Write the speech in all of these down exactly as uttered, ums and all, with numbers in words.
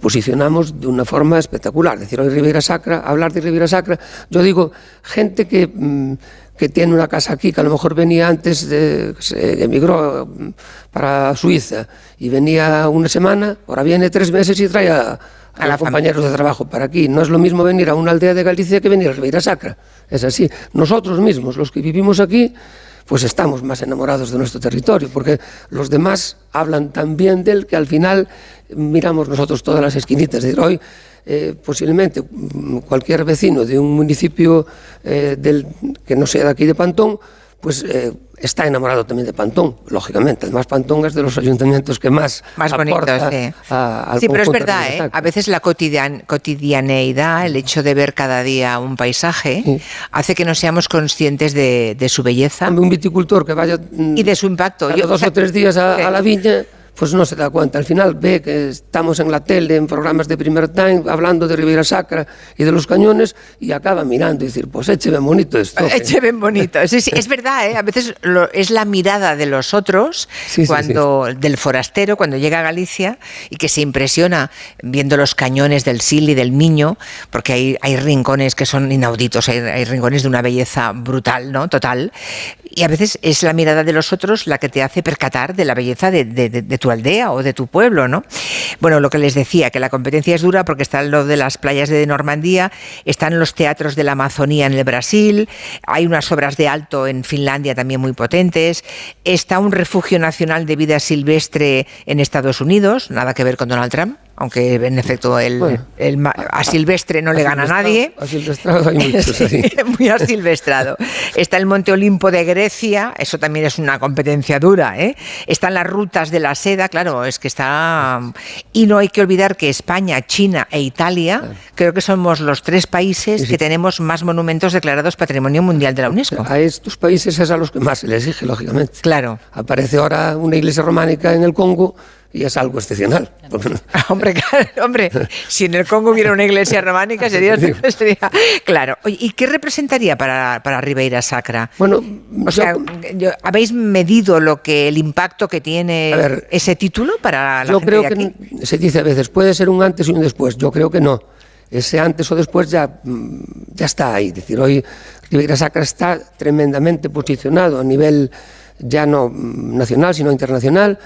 posicionamos de una forma espectacular. Es decir, hoy Ribeira Sacra, hablar de Ribeira Sacra, yo digo, gente que, que tiene una casa aquí, que a lo mejor venía antes, de, se emigró para Suiza y venía una semana, ahora viene tres meses y trae a, a, a los compañeros de trabajo para aquí. No es lo mismo venir a una aldea de Galicia que venir a Ribeira Sacra. Es así. Nosotros mismos, los que vivimos aquí, pues estamos más enamorados de nuestro territorio, porque los demás hablan tan bien de él que al final miramos nosotros todas las esquinitas. Es decir, hoy eh, posiblemente cualquier vecino de un municipio eh, del, que no sea de aquí de Pantón, pues eh, está enamorado también de Pantón, lógicamente. Además, Pantón es de los ayuntamientos que más, más aporta bonitos, sí. a, al sí, pero es verdad, de ¿eh? A veces la cotidian, cotidianeidad, el hecho de ver cada día un paisaje, sí, hace que no seamos conscientes de, de su belleza. Un viticultor que vaya y de su impacto. Yo, dos o tres días a, sí. a la viña, pues no se da cuenta. Al final ve que estamos en la tele, en programas de primer time, hablando de Ribeira Sacra y de los cañones, y acaba mirando y decir, pues eche bien bonito esto. Eche bien bonito. Sí, sí, es verdad, ¿eh? A veces lo, es la mirada de los otros, sí, cuando sí, sí. del forastero, cuando llega a Galicia, y que se impresiona viendo los cañones del Sil y del Miño, porque hay, hay rincones que son inauditos, hay, hay rincones de una belleza brutal, ¿no? Total. Y a veces es la mirada de los otros la que te hace percatar de la belleza de, de, de, de tu aldea o de tu pueblo, ¿no? Bueno, lo que les decía, que la competencia es dura porque está lo de las playas de Normandía, están los teatros de la Amazonía en el Brasil, hay unas obras de alto en Finlandia también muy potentes, está un refugio nacional de vida silvestre en Estados Unidos, nada que ver con Donald Trump, aunque en efecto el, bueno, el, el a silvestre no le gana a nadie. A silvestrado hay muchos así. Muy asilvestrado. Está el Monte Olimpo de Grecia, eso también es una competencia dura, ¿eh? Están las rutas de la seda, claro, es que está... Y no hay que olvidar que España, China e Italia, claro, creo que somos los tres países sí, sí. que tenemos más monumentos declarados Patrimonio Mundial de la UNESCO. A estos países es a los que más se les exige, lógicamente. Claro. Aparece ahora una iglesia románica en el Congo, y es algo excepcional. Hombre, claro, hombre, si en el Congo hubiera una iglesia románica sería, sería claro. Oye, ¿y qué representaría para, para Ribeira Sacra? Bueno, o sea, yo, ¿habéis medido lo que el impacto que tiene ver, ese título para la yo gente creo de aquí? Que se dice a veces, puede ser un antes y un después. Yo creo que no. Ese antes o después ya, ya está ahí. Es decir, hoy Ribeira Sacra está tremendamente posicionado a nivel ya no nacional, sino internacional.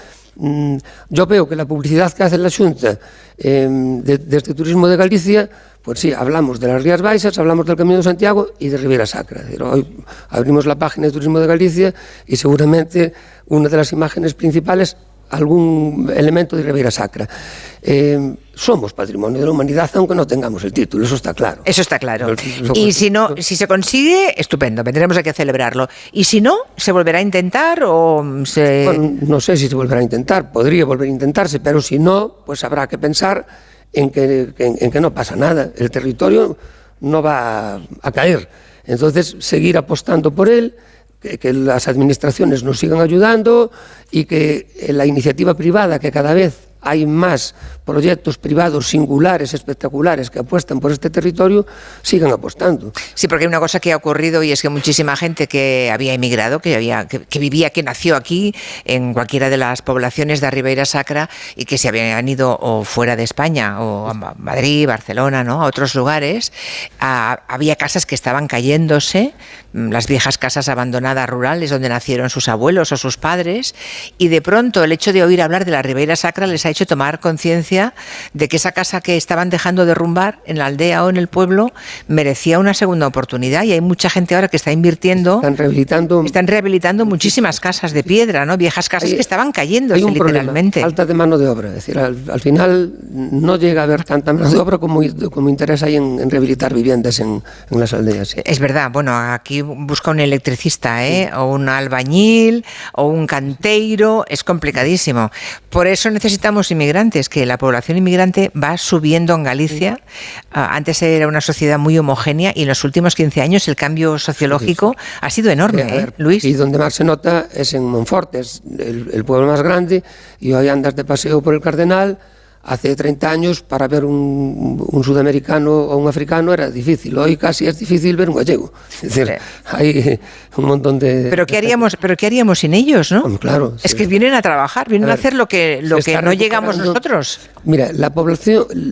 Yo veo que la publicidad que hace la Xunta eh, de, desde Turismo de Galicia, pues sí, hablamos de las Rías Baixas, hablamos del Camino de Santiago y de Ribeira Sacra. Hoy abrimos la página de Turismo de Galicia y seguramente una de las imágenes principales, algún elemento de Ribeira Sacra. Eh, somos patrimonio de la humanidad, aunque no tengamos el título, eso está claro. Eso está claro. Y si no, si se consigue, estupendo, tendremos que celebrarlo. Y si no, ¿se volverá a intentar o se...? Bueno, no sé si se volverá a intentar, podría volver a intentarse, pero si no, pues habrá que pensar en que, en, en que no pasa nada. El territorio no va a, a caer. Entonces, seguir apostando por él, que, que las administraciones nos sigan ayudando y que la iniciativa privada, que cada vez hay más proyectos privados singulares, espectaculares, que apuestan por este territorio, sigan apostando. Sí, porque hay una cosa que ha ocurrido y es que muchísima gente que había emigrado, que, había, que, que vivía, que nació aquí, en cualquiera de las poblaciones de Ribeira Sacra, y que se habían ido o fuera de España, o a Madrid, Barcelona, ¿no?, a otros lugares, a, había casas que estaban cayéndose, las viejas casas abandonadas rurales donde nacieron sus abuelos o sus padres, y de pronto el hecho de oír hablar de la Ribeira Sacra les ha hecho tomar conciencia de que esa casa que estaban dejando derrumbar en la aldea o en el pueblo merecía una segunda oportunidad, y hay mucha gente ahora que está invirtiendo, están rehabilitando, están rehabilitando muchísimas casas de piedra, ¿no?, viejas casas hay, que estaban cayéndose hay un literalmente. Problema, falta de mano de obra, es decir, al, al final no llega a haber tanta mano de obra como, como interés hay en, en rehabilitar viviendas en, en las aldeas. Es verdad, bueno, aquí busca un electricista, ¿eh?, sí, o un albañil o un canteiro, es complicadísimo. Por eso necesitamos inmigrantes, que la población inmigrante va subiendo en Galicia. Sí. Uh, antes era una sociedad muy homogénea y en los últimos quince años el cambio sociológico sí, sí. ha sido enorme, sí, ver, ¿eh, Luis? Y donde más se nota es en Monforte, es el, el pueblo más grande, y hoy andas de paseo por el Cardenal. Hace treinta años, para ver un, un sudamericano o un africano era difícil. Hoy casi es difícil ver un gallego. Es decir, hay un montón de... ¿Pero qué haríamos, pero qué haríamos sin ellos, no? Bueno, claro. Es sí. que vienen a trabajar, vienen a, ver, a hacer lo que, lo que no llegamos nosotros. Mira, la población...